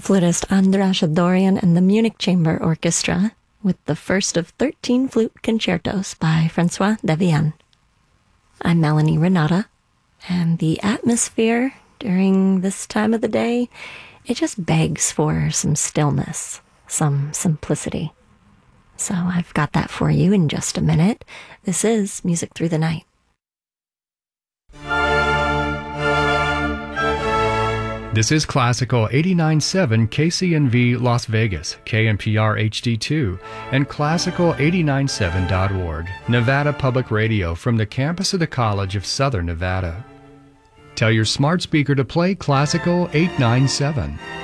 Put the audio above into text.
Flutist András Adorian and the Munich Chamber Orchestra with the first of 13 flute concertos by Francois Devienne. I'm Melanie Renata, and the atmosphere during this time of the day, it just begs for some stillness, some simplicity. So I've got that for you in just a minute. This is Music Through the Night. This is Classical 89.7 KCNV Las Vegas, KNPR HD2, and Classical897.org, Nevada Public Radio from the campus of the College of Southern Nevada. Tell your smart speaker to play Classical 897.